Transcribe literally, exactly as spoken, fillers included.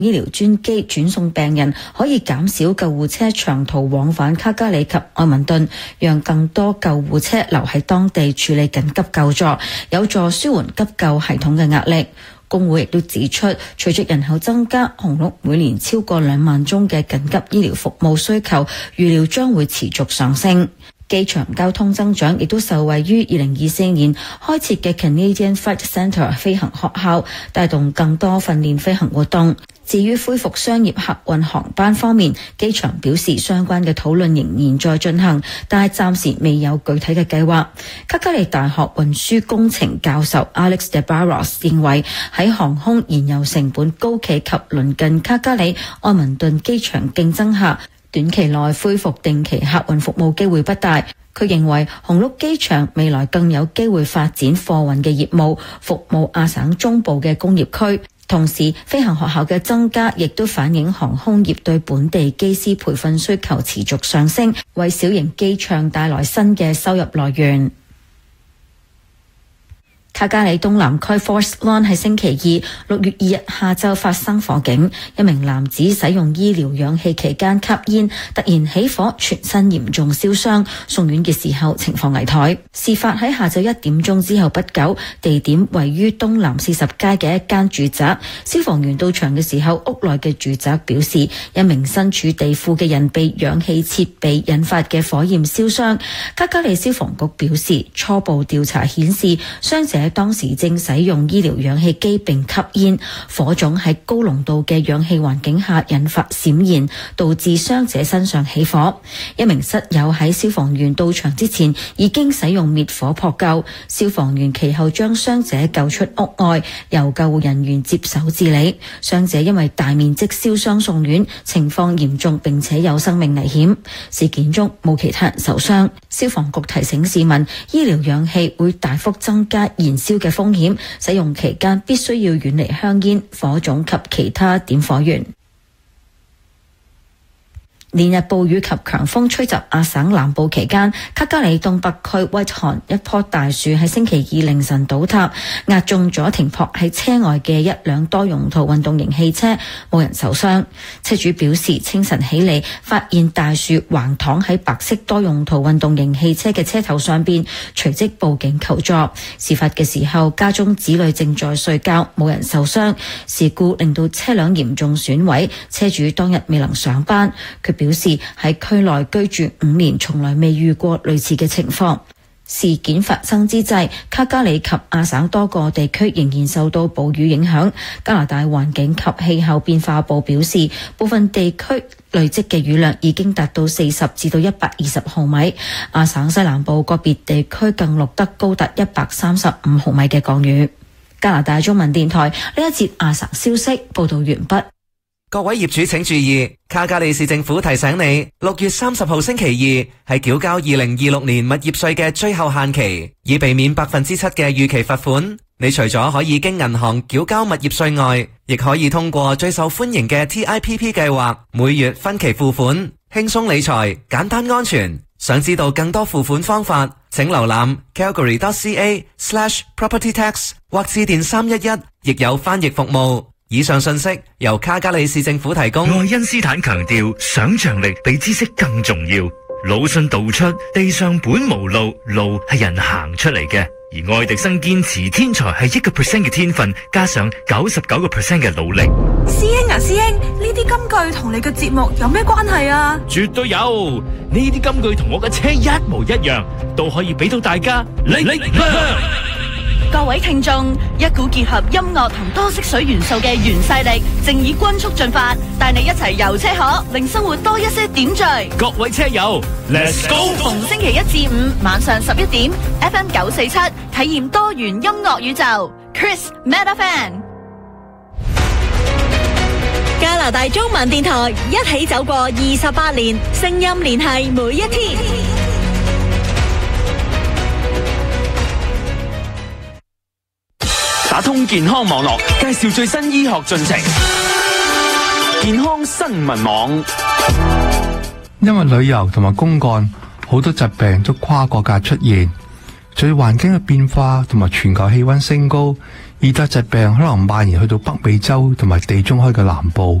醫療專機轉送病人，可以減少救護車長途往返卡加里及愛民頓，讓更多救護車留喺當地處理緊急救助，有助舒緩急救系統嘅壓力。工會亦都指出，隨着人口增加，紅鹿每年超過兩萬宗嘅緊急醫療服務需求，預料將會持續上升。機場交通增長亦都受惠於二零二四年開設嘅 Canadian Flight Centre 飛行學校，帶動更多訓練飛行活動。至於恢復商業客運航班方面，機場表示相關嘅討論仍然在進行，但係暫時未有具體嘅計劃。卡加利大學運輸工程教授 Alex de Barros 認為，喺航空燃油成本高企及鄰近卡加利愛民頓機場競爭下，短期內恢復定期客運服務機會不大。佢認為紅鹿機場未來更有機會發展貨運嘅業務，服務亞省中部嘅工業區。同時，飛行學校嘅增加亦都反映航空業對本地機師培訓需求持續上升，為小型機場帶來新嘅收入來源。卡加里東南區 Forest Lawn 喺星期二六月二日下晝發生火警，一名男子使用醫療氧氣期間吸煙，突然起火，全身嚴重燒傷，送院嘅時候情況危殆。事發喺下晝一點鐘之後不久，地點位於東南四十街嘅一間住宅。消防員到場嘅時候，屋內嘅住宅表示，一名身處地庫嘅人被氧氣設備引發嘅火焰燒傷。卡加里消防局表示，初步調查顯示，傷者當時正使用醫療氧氣機並吸煙，火種喺高濃度嘅氧氣環境下引發閃燃，導致傷者身上起火。一名室友喺消防員到場之前已經使用滅火撲救，消防員其後將傷者救出屋外，由救護人員接手治理。傷者因為大面積燒傷送院，情況嚴重並且有生命危險。事件中冇其他人受傷。消防局提醒市民，醫療氧氣會大幅增加燃燒嘅風險，使用期間必須要遠離香煙、火種及其他點火源。連日暴雨及強風吹襲亞省南部期間，卡加里東北區 Whitehorn 一棵大樹喺星期二凌晨倒塌，壓中咗停泊喺車外嘅一輛多用途運動型汽車，冇人受傷。車主表示，清晨起嚟發現大樹橫躺喺白色多用途運動型汽車嘅車頭上邊，隨即報警求助。事發嘅時候，家中子女正在睡覺，冇人受傷。事故令到車輛嚴重損毀，車主當日未能上班。佢表示喺區內居住五年，從來未遇過類似嘅情況。事件發生之際，卡加里及亞省多個地區仍然受到暴雨影響。加拿大環境及氣候變化部表示，部分地區累積嘅雨量已經達到四十至到一百二十毫米。亞省西南部個別地區更錄得高達一百三十五毫米嘅降雨。加拿大中文電台呢一節亞省消息報道完畢。 各位業主請注意，卡加利市政府提醒你，六月三十號星期二係繳交二零二六年物業稅嘅最後限期，以避免百分之七嘅預期罰款。你除咗可以經銀行繳交物業稅外，亦可以通過最受歡迎嘅 T I P P 計劃，每月分期付款，輕鬆理財，簡單安全。想知道更多付款方法，請瀏覽 calgary dot c a slash property tax 或致電三一一，亦有翻譯服務。以上信息由卡加里市政府提供。 愛因斯坦強調，想象力比知識更重要。魯迅道出，地上本無路，路係人行出嚟嘅。而愛迪生堅持，天才係一個 percent 嘅天分，加上九十九個 percent 嘅努力。 師兄啊，師兄，呢啲金句同你嘅節目有咩關係啊？ 絕對有，呢啲金句同我嘅車一模一樣，都可以俾到大家力量。 各位聽眾，一股結合音樂同多色水元素嘅元勢力正以均速進發，帶你一齊遊車河，令生活多一些點綴。 各位車友 ，Let's go！ 逢星期一至五晚上十一點 ，F M 九四七體驗多元音樂宇宙。Chris Metafan， 加拿大中文電台一起走過二十八年，聲音聯繫每一天。 打通健康網絡，介紹最新醫學進程。健康新聞網。 因為旅遊同埋公幹，好多疾病都跨國界出現。隨住環境嘅變化同埋全球氣溫升高， 爾達疾病可能蔓延去到北美洲同埋地中海嘅南部。